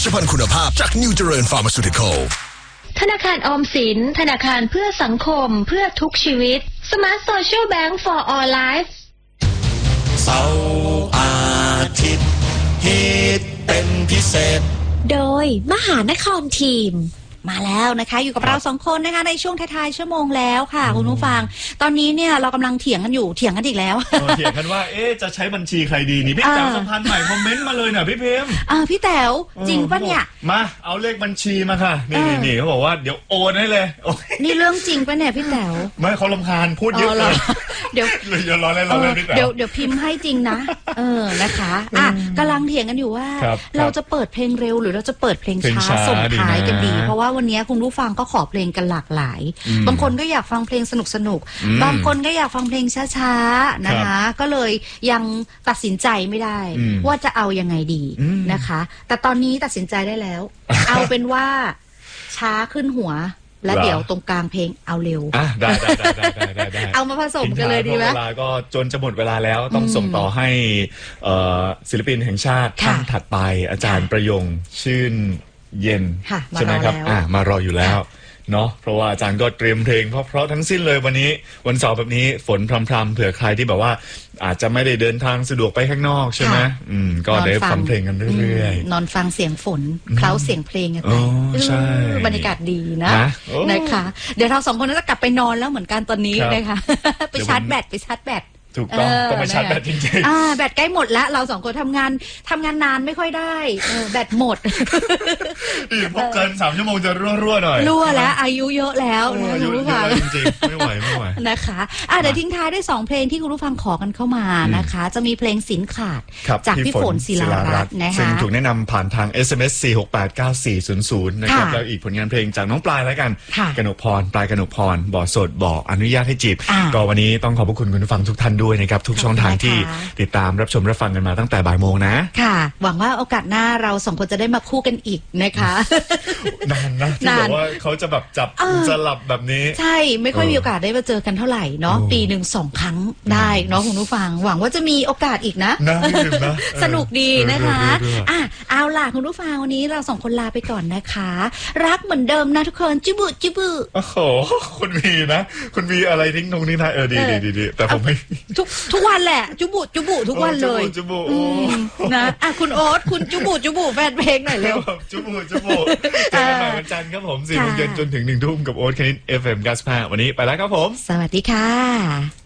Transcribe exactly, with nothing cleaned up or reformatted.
ผลิตภัณฑ์คุณภาพจากนิวเจริญฟาร์มาซูติคอลธนาคารออมสินธนาคารเพื่อสังคมเพื่อทุกชีวิต Smart Social Bank for All Life เสาร์อาทิตย์ฮิตเป็นพิเศษโดยมหานครทีมมาแล้วนะคะอยู่กับเราสองคนนะคะในช่วงท้ายๆชั่วโมงแล้วค่ะคุณผู้ฟังตอนนี้เนี่ยเรากำลังเถียงกันอยู่เถียงกันอีกแล้วเถียงกันว่าเอ๊ะจะใช้บัญชีใครดีนี่พี่แต๋วสัมพันธ์ใหม่คอมเมนต์มาเลยเนี่ยพี่พิมพ์อ่าพี่แต๋วจริงปะเนี่ยมาเอาเลขบัญชีมาค่ะนี่นี่เขาบอกว่าเดี๋ยวโอนให้เลยนี่เรื่องจริงปะเนี่ยพี่แต๋วไม่เขารำคาญพูดเยอะเลยเดี๋ยวเดี๋ยวรอเล่นรอเล่นพี่แต๋วเดี๋ยวเดี๋ยวพิมพ์ให้จริงนะเออนะคะอ่ะกำลังเถียงกันอยู่ว่าเราจะเปิดเพลงเร็วหรือเราจะเปิดเพลงช้าส่งท้ายกันดีเพราะว่าวันนี้คุณผู้ฟังก็ขอเพลงกันหลากหลายบางคนก็อยากฟังเพลงสนุกสนุกบางคนก็อยากฟังเพลงช้าๆนะคะก็เลยยังตัดสินใจไม่ได้ว่าจะเอายังไงดีนะคะแต่ตอนนี้ตัดสินใจได้แล้ว เอาเป็นว่าช้าขึ้นหัวและเดี๋ยวตรงกลางเพลงเอาเร็วอ่ะได้ได้ได้ได้ได้ได้เอามาผสมกันเลยดีไหมเวลาก็จนจะหมดเวลาแล้วต้องส่งต่อให้ศิลปินแห่งชาติท่านถัดไปอาจารย์ประยงชื่นเย็นใช่ไหมครับอ่ามารออยู่แล้วเนาะเพราะว่าอาจารย์ก็เตรียมเพลงเพราะๆทั้งสิ้นเลยวันนี้วันเสาร์แบบนี้ฝนพรำๆเผื่อใครที่แบบว่าอาจจะไม่ได้เดินทางสะดวกไปข้างนอกใช่ไหมอืมก็ได้ฟังเพลงกันเรื่อยๆนอนฟังเสียงฝนเคล้าเสียงเพลงกันไปบรรยากาศดีนะนะคะเดี๋ยวเราสองคนจะกลับไปนอนแล้วเหมือนกันตอนนี้นะคะไปชาร์จแบตไปชาร์จแบตถูกต้องต้องไปชาร์จแบตจริงๆอ่าแบตใกล้หมดแล้วเราสองคนทำงานทำงานนานไม่ค่อยได้แบตหมดอีกพอเกินสามชั่วโมงจะรั่วๆหน่อยรั่วแล้วอายุเยอะแล้วนะคุณผู้ฟังจริงๆไม่ไหวไม่ไหวนะคะอ่ะเดี๋ยวทิ้งท้ายด้วยสองเพลงที่คุณผู้ฟังขอกันเข้ามานะคะจะมีเพลงสินขาดจากพี่ฝนศิลารัตน์นะคะซึ่งถูกแนะนำผ่านทาง เอส เอ็ม เอส สี่ หก แปด เก้า สี่ ศูนย์ ศูนย์นะครับแล้วอีกผลงานเพลงจากน้องปลายแล้วกันกนกพรปลายกนกพรบ่อสดบ่ออนุญาตให้จีบก็วันนี้ต้องขอบพระคุณคุณผู้ฟังทุกท่านด้วยนะครับทุกช่องทางที่ติดตามรับชมรับฟังกันมาตั้งแต่บ่ายโมงนะค่ะหวังว่าโอกาสหน้าเราสองคนจะได้มาคู่กันอีกนะคะนานนะที่บอกว่าเขาจะแบบจับสลับแบบนี้ใช่ไม่ค่อยมีโอกาสได้มาเจอกันเท่าไหร่เนาะปีหนึ่งสองครั้งได้เนาะคุณผู้ฟังหวังว่าจะมีโอกาสอีกนะสนุกดีนะคะอ่ะเอาล่ะคุณผู้ฟังวันนี้เราสองคนลาไปก่อนนะคะรักเหมือนเดิมนะทุกคนจิบุจิบุโอ้โหคุณมีนะคุณมีอะไรทิ้งตรงนี้นะเออดีดีดีแต่ผมไม่ทุกทุกวันแหละจุบุจุบุทุกวันเลยจุบุนะอ่ะคุณโอ๊ตคุณจุบุจุบุแฟนเพลงหน่อยเร็วจุบุจุบุเจอกันใหม่วันจันทร์ครับผมสี่โมงเย็นจนถึงหนึ่งทุ่มกับโอ๊ตคณิต เอฟ เอ็ม เก้าสิบห้าวันนี้ไปแล้วครับผมสวัสดีค่ะ